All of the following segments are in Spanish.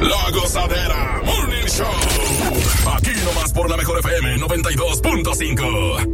La Gozadera Morning Show. Aquí nomás por la Mejor FM 92.5.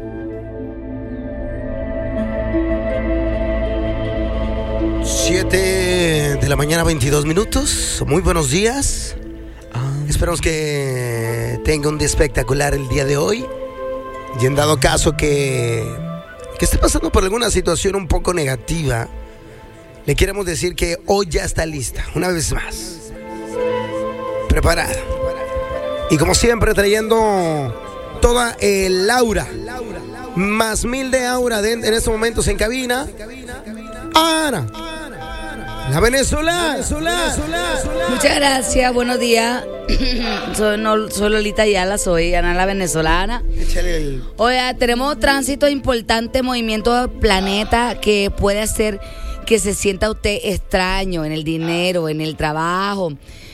7 de la mañana, 22 minutos. Muy buenos días. Esperamos que tenga un día espectacular el día de hoy. Y en dado caso que esté pasando por alguna situación un poco negativa, le queremos decir que hoy ya está lista, una vez más. Preparada. Y como siempre, trayendo toda el aura, más 1000 de aura en estos momentos en cabina. Ana, la venezolana. Muchas gracias, buenos días. Soy Lolita Ayala, soy Ana la venezolana. Oiga, tenemos tránsito importante, movimiento del planeta que puede hacer que se sienta usted extraño en el dinero, en el trabajo.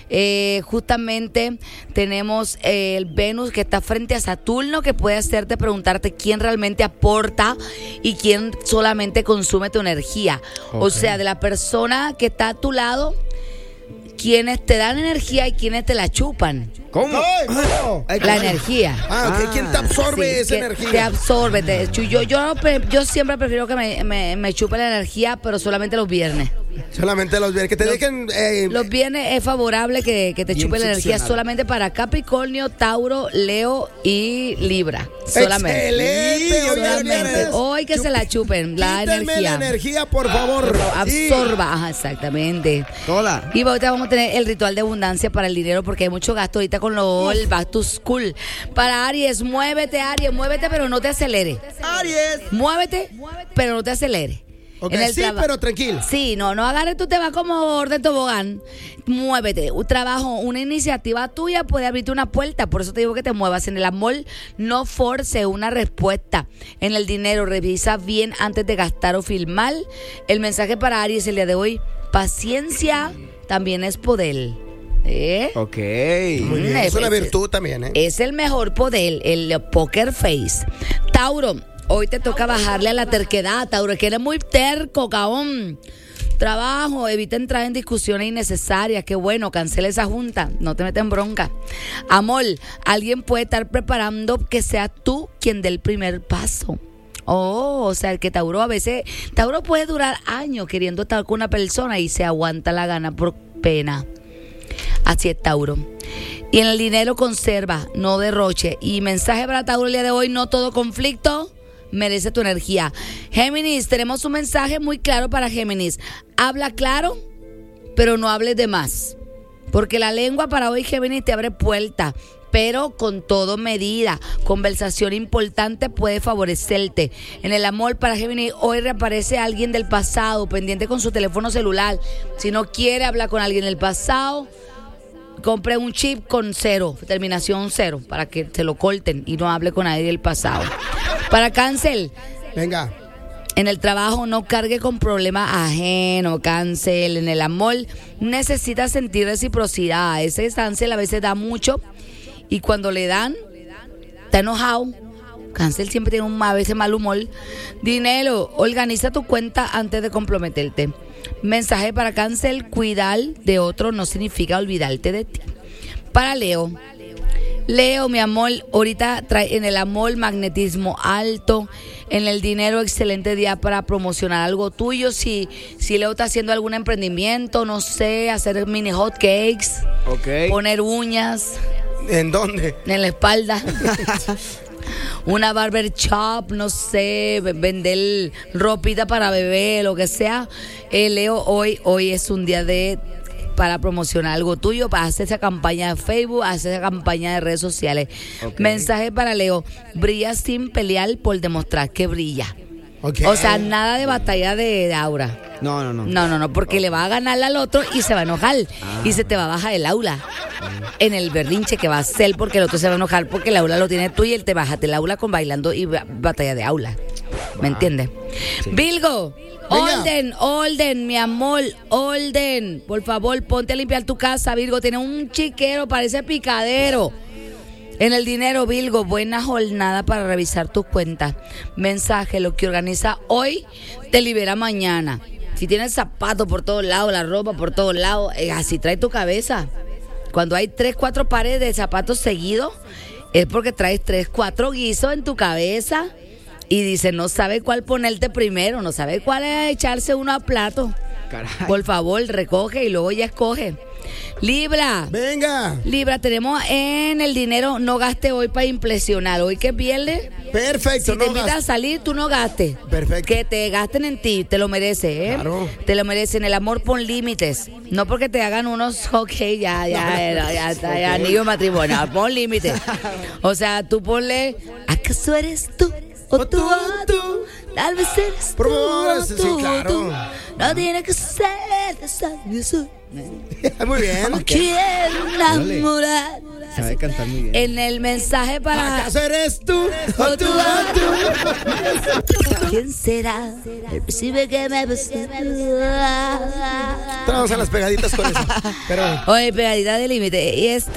Justamente tenemos el Venus que está frente a Saturno, que puede hacerte preguntarte quién realmente aporta y quién solamente consume tu energía. Okay. O sea, de la persona que está a tu lado, quienes te dan energía y quienes te la chupan. ¿Cómo? La energía. Okay. ¿Quién te absorbe esa energía? Te absorbe. Yo siempre prefiero que me chupen la energía, pero solamente los viernes. Solamente los viernes, que te dejen... Los viernes es favorable que te chupen la energía solamente para Capricornio, Tauro, Leo y Libra. Solamente. ¡Excelente! Solamente. Hoy que se la chupen, la energía. La energía, por favor. Absorba. Ajá, exactamente. Hola. Y ahorita vamos a tener el ritual de abundancia para el dinero, porque hay mucho gasto ahorita con el back to school. Para Aries, muévete, pero no te acelere. Aries. Muévete, pero no te acelere. Okay, sí, pero tranquilo. Sí, no agarres tu tema como orden tobogán. Muévete. Un trabajo, una iniciativa tuya puede abrirte una puerta. Por eso te digo que te muevas. En el amor, no force una respuesta. En el dinero, revisa bien antes de gastar o filmar. El mensaje para Aries el día de hoy: paciencia también es poder. Ok. Muy bien. Es una virtud también, Es el mejor poder, el poker face. Tauro, hoy te toca bajarle a la terquedad, Tauro, que eres muy terco, cabrón. Trabajo, evita entrar en discusiones innecesarias. Qué bueno, cancela esa junta, no te metas en bronca. Amor, alguien puede estar preparando que sea tú quien dé el primer paso. O sea, que Tauro Tauro puede durar años queriendo estar con una persona y se aguanta la gana por pena. Así es, Tauro. Y en el dinero, conserva, no derroche. Y mensaje para Tauro el día de hoy: no todo conflicto merece tu energía. Géminis, tenemos un mensaje muy claro para Géminis. Habla claro, pero no hables de más. Porque la lengua para hoy, Géminis, te abre puertas, pero con todo medida. Conversación importante puede favorecerte. En el amor para Géminis, hoy reaparece alguien del pasado, pendiente con su teléfono celular. Si no quiere hablar con alguien del pasado, compre un chip con 0, terminación 0, para que se lo corten y no hable con nadie del pasado. Para Cáncer, venga. En el trabajo, no cargue con problemas ajenos, Cáncer. En el amor, necesita sentir reciprocidad. Ese Cáncer a veces da mucho y cuando le dan, está enojado. Cáncer siempre tiene a veces mal humor. Dinero, organiza tu cuenta antes de comprometerte. Mensaje para Cáncer: cuidar de otro no significa olvidarte de ti. Para Leo, mi amor, ahorita trae en el amor magnetismo alto. En el dinero, excelente día para promocionar algo tuyo. Si Leo está haciendo algún emprendimiento, no sé, hacer mini hot cakes, poner uñas. ¿En dónde? En la espalda. Una barber shop, no sé, vender ropita para bebé, lo que sea. Leo, hoy es un día para promocionar algo tuyo, para hacer esa campaña de Facebook, hacer esa campaña de redes sociales. Mensaje para Leo: brilla sin pelear por demostrar que brilla. O sea, nada de batalla de aura. No, porque le va a ganar al otro y se va a enojar. Y se te va a bajar el aula en el berrinche que va a hacer, porque el otro se va a enojar porque el aula lo tiene tú y él te baja el aula con bailando y batalla de aula. ¿Me entiendes? Sí. Virgo, orden, mi amor, orden. Por favor, ponte a limpiar tu casa, Virgo. Tiene un chiquero, parece picadero. En el dinero, Virgo, buena jornada para revisar tus cuentas. Mensaje: lo que organiza hoy te libera mañana. Si tienes zapatos por todos lados, la ropa por todos lados, así trae tu cabeza. Cuando hay 3, 4 pares de zapatos seguidos, es porque traes 3, 4 guisos en tu cabeza y dices, no sabe cuál ponerte primero, no sabe cuál es echarse uno a plato. Caray. Por favor, recoge y luego ya escoge. Libra. Venga. Libra, tenemos en el dinero, no gaste hoy para impresionar. Hoy que pierdes. Perfecto. Si te invitas a salir, tú no gastes. Perfecto. Que te gasten en ti, te lo mereces, ¿eh? Claro. Te lo mereces. En el amor pon límites. No porque te hagan unos, ya está, ya anillo de matrimonio. Pon límites. O sea, tú ponle, ¿acaso eres tú? O tú, tal vez eres Por tú, favor, o sí, tú, claro. tú. No tiene que ser eso. Muy bien. No quiero enamorar. Sabe cantar muy bien. En el mensaje para... ¿Acaso eres tú? O tú, ¿Quién será el príncipe que me besó? Vamos a las pegaditas con eso. Pero... Oye, pegadita de límite.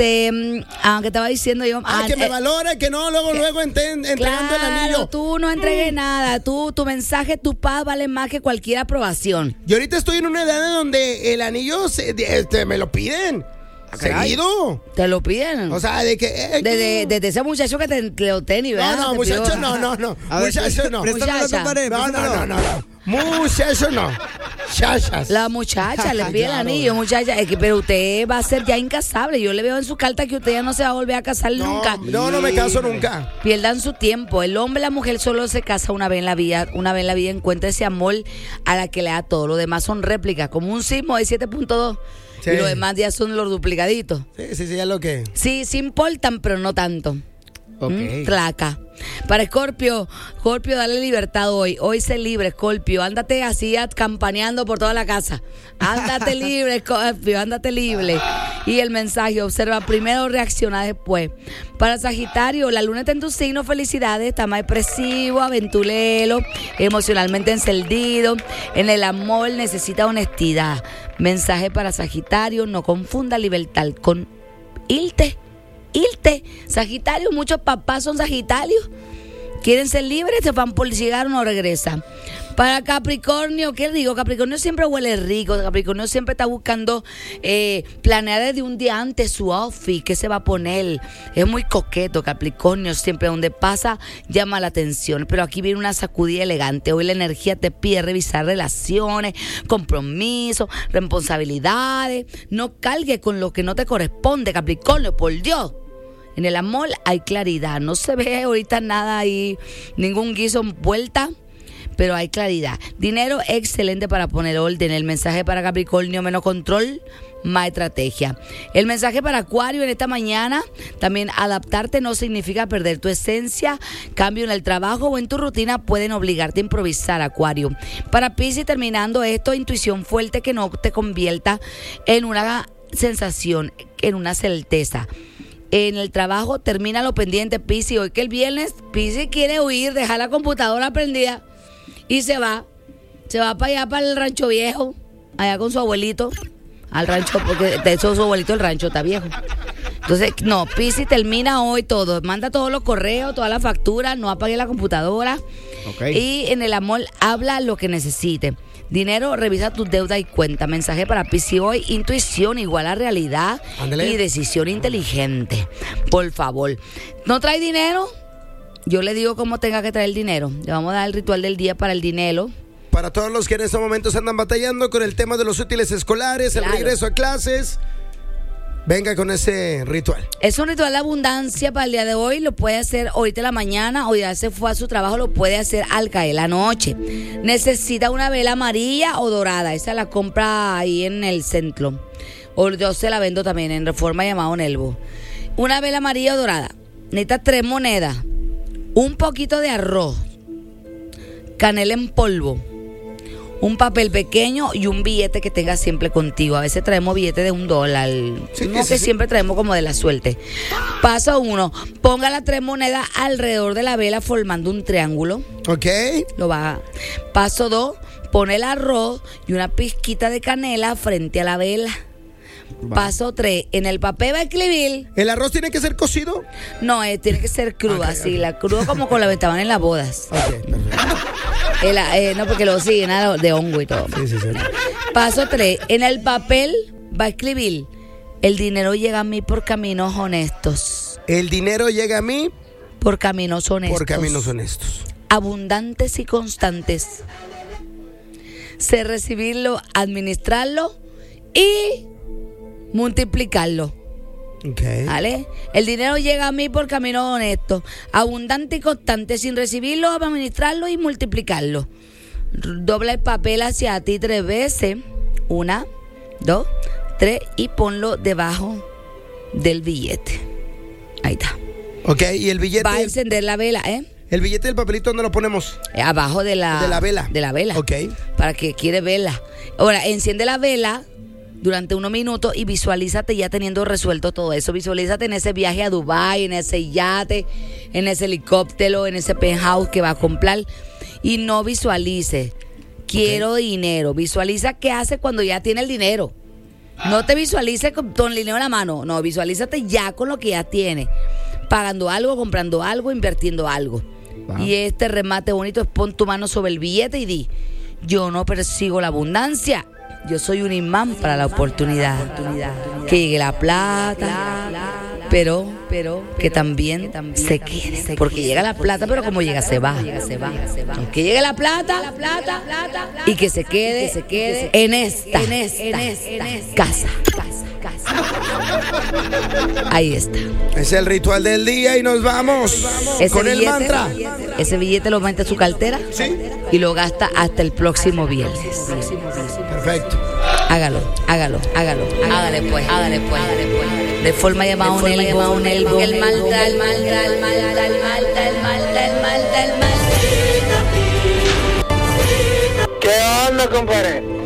Y aunque estaba diciendo yo... que me valore, que no, luego entregando el anillo. Claro, tú no entregues nada. Tu mensaje, tu paz vale más que cualquier aprobación. Yo ahorita estoy en una edad en donde el anillo me lo piden. Seguido. ¿Te lo piden? O sea, de que... Desde ese muchacho que te lo tenis, ¿verdad? No, Te muchacho, pidió- no. A ver, Muchacho, no. préstamelo, Muchacha. compadre, No. préstamelo. Muchacho, no. Chachas. La muchacha le pide el Claro. anillo, muchacha. Pero usted va a ser ya incasable. Yo le veo en su carta que usted ya no se va a volver a casar nunca. No me caso nunca. Pierdan su tiempo. El hombre y la mujer solo se casa una vez en la vida. Una vez en la vida encuentra ese amor a la que le da todo. Lo demás son réplicas, como un sismo de 7.2. Sí. Y los demás ya son los duplicaditos. Sí, ya lo que... Sí importan, pero no tanto. Ok. Tlaca. Para Scorpio, dale libertad hoy. Hoy sé libre, Scorpio. Ándate así campaneando por toda la casa. Ándate libre, Scorpio, ándate libre. Y el mensaje, observa primero, reacciona después. Para Sagitario, la luna está en tu signo, felicidades. Está más expresivo, aventurero, emocionalmente encendido. En el amor necesita honestidad. Mensaje para Sagitario, no confunda libertad con irte. Sagitario, muchos papás son Sagitarios. Quieren ser libres, se van por llegar o no regresan. Para Capricornio, ¿qué digo? Capricornio siempre huele rico. Capricornio siempre está buscando planear desde un día antes su outfit, qué se va a poner. Es muy coqueto. Capricornio siempre donde pasa llama la atención. Pero aquí viene una sacudida elegante. Hoy la energía te pide revisar relaciones, compromisos, responsabilidades. No cargue con lo que no te corresponde, Capricornio, por Dios. En el amor hay claridad. No se ve ahorita nada ahí, ningún guiso en vuelta, pero hay claridad. Dinero excelente para poner orden. El mensaje para Capricornio, menos control, más estrategia. El mensaje para Acuario en esta mañana, también adaptarte no significa perder tu esencia. Cambio en el trabajo o en tu rutina pueden obligarte a improvisar, Acuario. Para Piscis, terminando esto, intuición fuerte que no te convierta en una sensación, en una certeza. En el trabajo termina lo pendiente, Piscis. Hoy que el viernes, Piscis quiere huir, dejar la computadora prendida y se va para allá, para el rancho viejo, allá con su abuelito, al rancho, porque de hecho su abuelito el rancho está viejo. Entonces, no, Piscis termina hoy todo, manda todos los correos, todas las facturas, no apague la computadora. Ok. Y en el amor habla lo que necesite. Dinero, revisa tus deudas y cuenta. Mensaje para Piscis hoy, intuición igual a realidad. Ándale. Y decisión inteligente. Por favor, ¿no trae dinero? Yo le digo cómo tenga que traer el dinero. Le vamos a dar el ritual del día para el dinero. Para todos los que en estos momentos andan batallando con el tema de los útiles escolares, Claro. el regreso a clases, venga con ese ritual. Es un ritual de abundancia para el día de hoy. Lo puede hacer ahorita en la mañana o ya se fue a su trabajo. Lo puede hacer al caer la noche. Necesita una vela amarilla o dorada. Esa la compra ahí en el centro. O yo se la vendo también en Reforma llamado Nelvo. Una vela amarilla o dorada. Necesita 3 monedas. Un poquito de arroz. Canela en polvo. Un papel pequeño y un billete que tengas siempre contigo. A veces traemos billetes de $1. Sí, No sí, que sí. siempre traemos como de la suerte. Paso 1. Ponga las 3 monedas alrededor de la vela formando un triángulo. ¿Ok? Lo baja. Paso 2. Pone el arroz y una pizquita de canela frente a la vela. Paso 3. En el papel va a escribir. ¿El arroz tiene que ser cocido? No, tiene que ser cruda, Ok, así. ok. La cruda como con la ventaban en las bodas. Ok, perfecto. No, porque lo siguen nada de hongo y todo. Sí. Paso 3. En el papel va a escribir El dinero llega a mí por caminos honestos. El dinero llega a mí Por caminos honestos. por caminos honestos. Abundantes y constantes. Sé recibirlo, administrarlo y multiplicarlo. Ok. ¿Vale? El dinero llega a mí por caminos honestos, abundante y constante, sin recibirlo, administrarlo y multiplicarlo. Dobla el papel hacia ti 3 veces. 1, 2, 3 y ponlo debajo del billete. Ahí está. Ok, y el billete. Va a encender la vela, El billete del papelito, ¿dónde lo ponemos? Abajo de la vela. De la vela. Ok. Para que quiere verla. Ahora, enciende la vela durante unos minutos y visualízate ya teniendo resuelto todo eso. Visualízate en ese viaje a Dubái, en ese yate, en ese helicóptero, en ese penthouse que va a comprar. Y no visualice, quiero dinero. Visualiza qué hace cuando ya tiene el dinero. No te visualices con el dinero en la mano. No, visualízate ya con lo que ya tiene. Pagando algo, comprando algo, invirtiendo algo. Wow. Y este remate bonito es pon tu mano sobre el billete y di: yo no persigo la abundancia, yo soy un imán para la oportunidad. Que llegue la plata, pero que también se quede. Porque llega la plata, pero como llega se va. Que llegue la plata y que se quede en esta casa. Ahí está. Es el ritual del día y nos vamos con el mantra. Ese billete lo mete a su cartera y lo gasta hasta el próximo viernes. Perfecto. Hágalo. Hágale pues. De forma llamada un el porque el mal da. ¿Qué onda, compadre?